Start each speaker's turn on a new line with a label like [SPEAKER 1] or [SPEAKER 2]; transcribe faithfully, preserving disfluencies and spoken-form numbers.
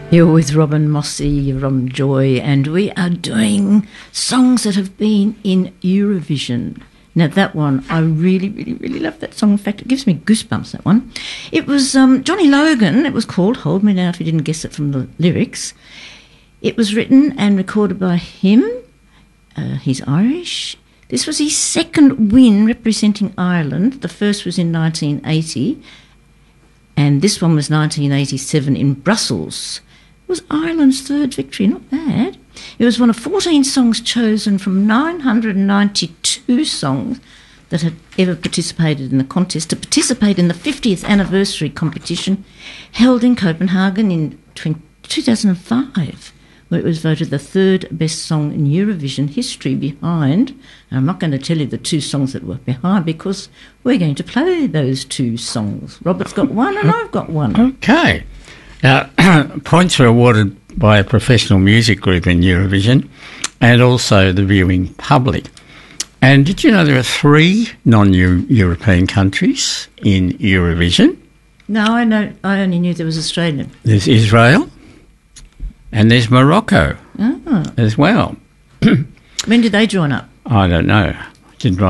[SPEAKER 1] You're with Robin Mossy, Robin Joy, and we are doing songs that have been in Eurovision. Now, that one, I really, really, really love that song. In fact, it gives me goosebumps, that one. It was um, Johnny Logan, it was called. Hold Me Now if you didn't guess it from the lyrics. It was written and recorded by him. Uh, he's Irish. This was his second win representing Ireland. The first was in nineteen eighty, and this one was nineteen eighty-seven in Brussels. It was Ireland's third victory, not bad. It was one of fourteen songs chosen from nine hundred ninety-two songs that had ever participated in the contest to participate in the fiftieth anniversary competition held in Copenhagen in two thousand five, where it was voted the third best song in Eurovision history behind, and I'm not going to tell you the two songs that were behind because we're going to play those two songs. Robert's got one and I've got one.
[SPEAKER 2] Okay. Now, points are awarded by a professional music group in Eurovision and also the viewing public. And did you know there are three non-European countries in Eurovision?
[SPEAKER 1] No, I know. I only knew there was Australian.
[SPEAKER 2] There's Israel and there's Morocco
[SPEAKER 1] Oh.
[SPEAKER 2] as well.
[SPEAKER 1] When did they join up?
[SPEAKER 2] I don't know. Didn't write